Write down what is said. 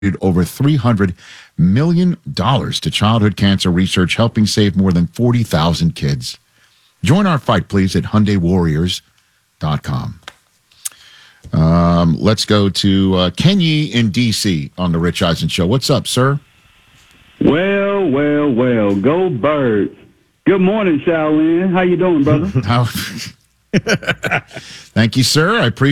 over $300 million to childhood cancer research, helping save more than 40,000 kids. Join our fight, please, at HyundaiWarriors.com. Let's go to Kenyi in D.C. on the Rich Eisen Show. What's up, sir? Well. Go Birds. Good morning, Shaolin. How you doing, brother? Thank you, sir. I appreciate